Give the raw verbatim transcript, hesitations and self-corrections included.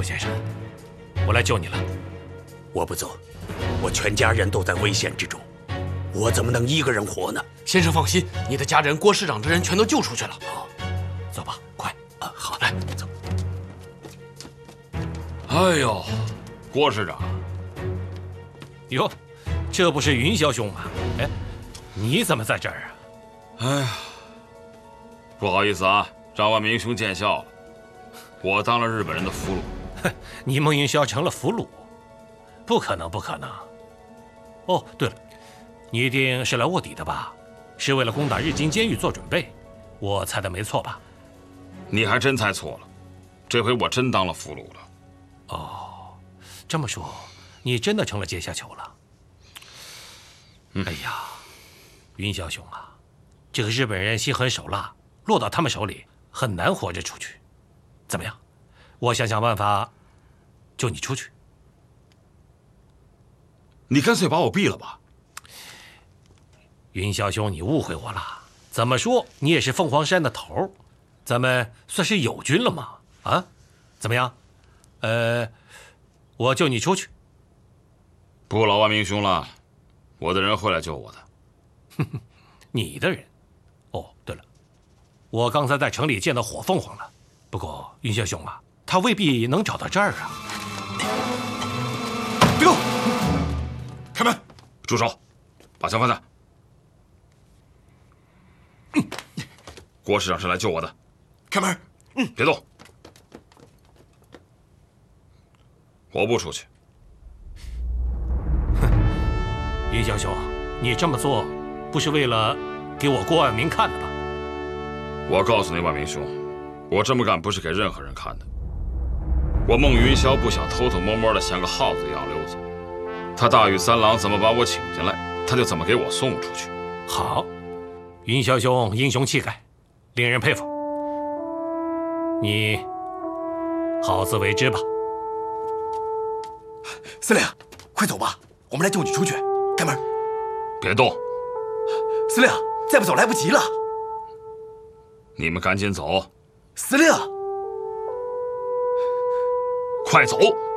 先生，我来救你了。 我不走，我全家人都在危险之中，我怎么能一个人活呢？ 先生放心，你的家人、郭市长这人全都救出去了。 好，走吧，快啊！好， 来走。 哎呦，郭市长， 哟，这不是云霄兄吗？哎，你怎么在这儿啊？ 哎呀，不好意思啊，让万明兄见笑了。我当了日本人的俘虏。 哼，你孟云霄成了俘虏？不可能，不可能。哦，对了，你一定是来卧底的吧？是为了攻打日经监狱做准备？我猜的没错吧？ 你还真猜错了，这回我真当了俘虏了。 哦，这么说，你真的成了阶下囚了？嗯、哎呀，云霄兄啊，这个日本人心狠手辣，落到他们手里很难活着出去。怎么样？我想想办法救你出去。 你干脆把我毙了吧。 云霄兄，你误会我了。怎么说你也是凤凰山的头，咱们算是友军了嘛？啊，怎么样？呃，我救你出去。 不劳万明兄了，我的人会来救我的。 哼哼，你的人？哦，对了，我刚才在城里见到火凤凰了。不过云霄兄啊，他未必能找到这儿啊。 别动！开门！住手！把枪放下。嗯，郭市长是来救我的。 开门！ 嗯，别动！我不出去。 哼，云霄兄，你这么做不是为了给我郭万明看的吧？ 我告诉你，万明兄，我这么干不是给任何人看的。我孟云霄不想偷偷摸摸的像个耗子一样溜走。他大禹三郎怎么把我请进来，他就怎么给我送出去。 好，云霄兄英雄气概，令人佩服。你好自为之吧。 司令，快走吧，我们来救你出去。开门！ 别动！ 司令，再不走来不及了。 你们赶紧走！ 司令， 快走！